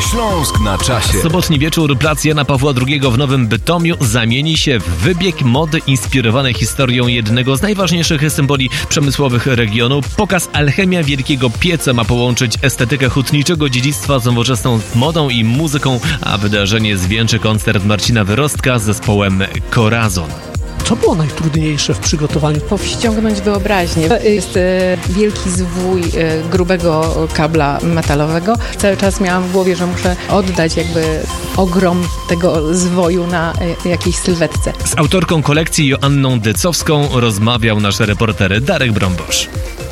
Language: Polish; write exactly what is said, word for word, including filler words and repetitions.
Śląsk na czasie. Sobotni wieczór plac Jana Pawła drugiego w Nowym Bytomiu zamieni się w wybieg mody inspirowany historią jednego z najważniejszych symboli przemysłowych regionu. Pokaz Alchemia Wielkiego Pieca ma połączyć estetykę hutniczego dziedzictwa z nowoczesną modą i muzyką, a wydarzenie zwieńczy koncert Marcina Wyrostka z zespołem Corazon. Co było najtrudniejsze w przygotowaniu? Powściągnąć wyobraźnię. To jest e, wielki zwój e, grubego kabla metalowego. Cały czas miałam w głowie, że muszę oddać jakby ogrom tego zwoju na e, jakiejś sylwetce. Z autorką kolekcji Joanną Dycowską rozmawiał nasz reporter Darek Brąbosz.